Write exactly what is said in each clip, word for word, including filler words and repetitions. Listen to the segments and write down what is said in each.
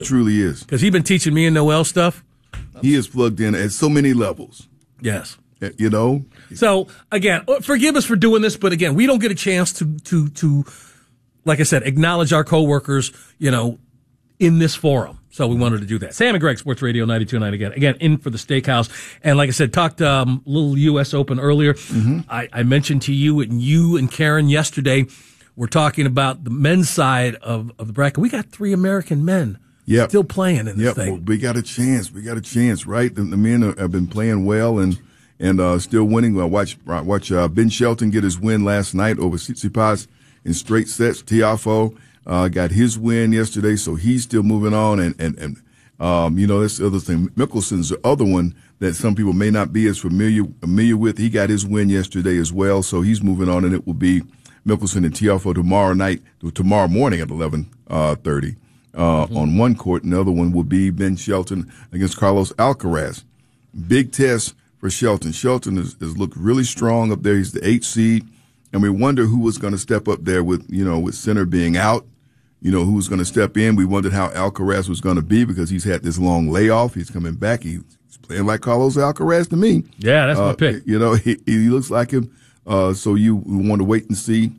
Truly is. Because he's been teaching me and Noel stuff. He is plugged in at so many levels. Yes. You know? So, again, forgive us for doing this, but again, we don't get a chance to, to, to, like I said, acknowledge our coworkers, you know, in this forum. So we wanted to do that. Sam and Greg, Sports Radio ninety-two point nine again. Again, in for the Steakhouse. And like I said, talked um, little U S Open earlier. Mm-hmm. I, I mentioned to you and you and Karen yesterday, we're talking about the men's side of, of the bracket. We got three American men yep. still playing in this yep. thing. Well, we got a chance. We got a chance, right? The, the men are, have been playing well and and uh, still winning. Uh, watch watch uh, Ben Shelton get his win last night over Tsitsipas in straight sets. Tiafoe uh, got his win yesterday, so he's still moving on. And, and, and um, you know, that's the other thing. Mickelson's the other one that some people may not be as familiar familiar with. He got his win yesterday as well, so he's moving on, and it will be Mickelson and Tiafoe tomorrow night, tomorrow morning at eleven thirty uh, mm-hmm. on one court. And the other one will be Ben Shelton against Carlos Alcaraz. Big test for Shelton. Shelton has, has looked really strong up there. He's the eighth seed, and we wonder who was going to step up there with, you know, with Sinner being out. You know, who was going to step in. We wondered how Alcaraz was going to be because he's had this long layoff. He's coming back. He's playing like Carlos Alcaraz to me. Yeah, that's uh, my pick. You know, he, he looks like him. Uh, so you want to wait and see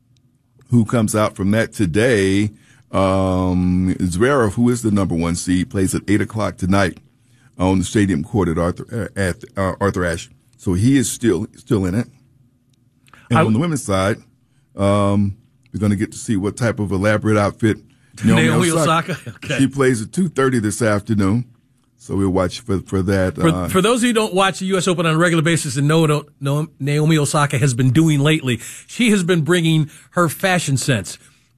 who comes out from that today. Um, Zverev, who is the number one seed, plays at eight o'clock tonight on the stadium court at Arthur, uh, at uh, Arthur Ashe. So he is still still in it. And I, on the women's side, um, we're going to get to see what type of elaborate outfit Naomi, Naomi Osaka. Osaka. Okay. She plays at two thirty this afternoon. So we'll watch for for that. For, uh, for those of you who don't watch the U S Open on a regular basis and know what know, Naomi Osaka has been doing lately, she has been bringing her fashion sense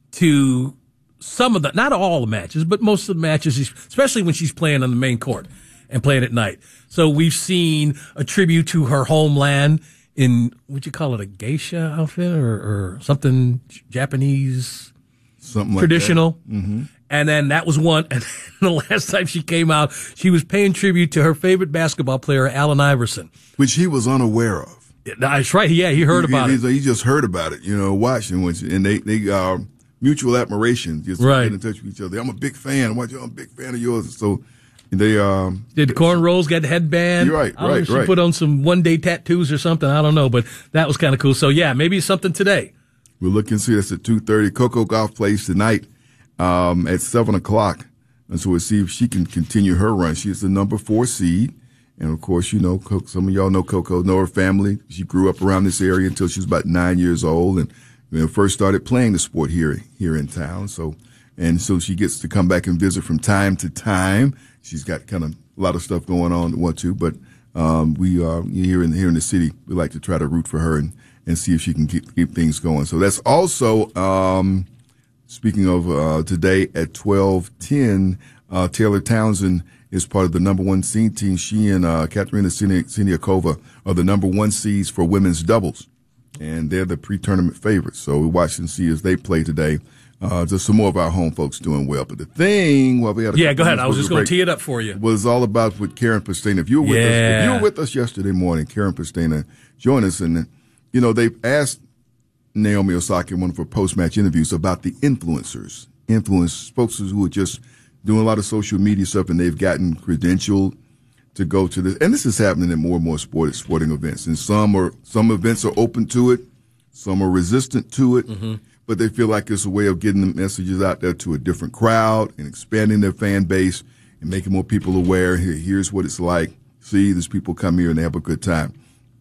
to some of the, not all the matches, but most of the matches, especially when she's playing on the main court and playing at night. So we've seen a tribute to her homeland in, would you call it a geisha outfit or, or something Japanese, something like traditional? That. Mm-hmm. And then that was one. And the last time she came out, she was paying tribute to her favorite basketball player, Allen Iverson. Which he was unaware of. That's right. Yeah, he heard he, about he, it. He just heard about it, you know, watching. And they, they uh, mutual admiration, just right. get in touch with each other. I'm a big fan. Watch, I'm a big fan of yours. So they um, did the cornrows, got the headband. You're right, I don't right, know if she right. put on some one-day tattoos or something. I don't know, but that was kind of cool. So, yeah, maybe something today. We're looking to see this at two thirty. Coco Gauff plays tonight. Um, at seven o'clock. And so we'll see if she can continue her run. She is the number four seed. And of course, you know, some of y'all know Coco, know her family. She grew up around this area until she was about nine years old and, you know, first started playing the sport here, here in town. So, and so she gets to come back and visit from time to time. She's got kind of a lot of stuff going on, what to, but, um, we, uh, here in, here in the city, we like to try to root for her and, and see if she can keep, keep things going. So that's also, um, speaking of uh, today at twelve ten, uh, Taylor Townsend is part of the number one seed team. She and uh, Katerina Siniakova are the number one seeds for women's doubles, and they're the pre-tournament favorites. So we watch and see as they play today. Uh, just some more of our home folks doing well. But the thing, well, we had a yeah, go ahead. I was just going to tee it up for you. Was all about with Karen Pastena. If you were with yeah. us, if you were with us yesterday morning, Karen Pastena joined us, and you know they asked Naomi Osaka in one of her post-match interviews about the influencers, influence spokespersons who are just doing a lot of social media stuff, and they've gotten credentialed to go to this. And this is happening at more and more sport, sporting events. And some are some events are open to it, some are resistant to it, mm-hmm. but they feel like it's a way of getting the messages out there to a different crowd and expanding their fan base and making more people aware. Here, here's what it's like. See, these people come here and they have a good time.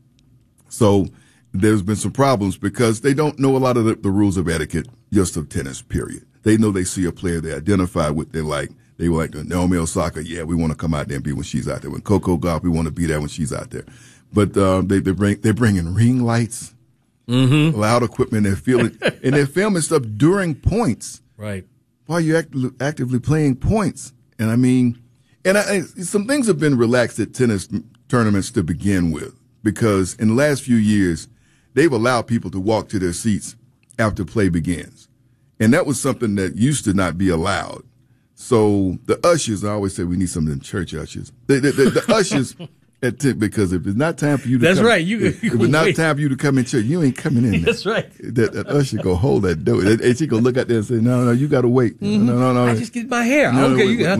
So there's been some problems because they don't know a lot of the, the rules of etiquette, just of tennis, period. They know they see a player they identify with, they like, they were like, Naomi Osaka, yeah, we want to come out there and be when she's out there. When Coco Gauff, we want to be there when she's out there. But uh, they, they bring, they're bringing ring lights, mm-hmm. loud equipment, they're feeling, and they're filming stuff during points. Right. While you're act- actively playing points. And I mean, and I, some things have been relaxed at tennis tournaments to begin with, because in the last few years, they've allowed people to walk to their seats after play begins. And that was something that used to not be allowed. So the ushers, I always say we need some of them church ushers. The, the, the, the ushers At ten, because if it's not time for you to That's come, right. You, if, you if it's not wait. time for you to come in church, you ain't coming in. That's right. That, that usher go hold that door, and she gonna look out there and say, "No, no, you got to wait. Mm-hmm. No, no, no." I just get my hair. No, okay, when, you, when,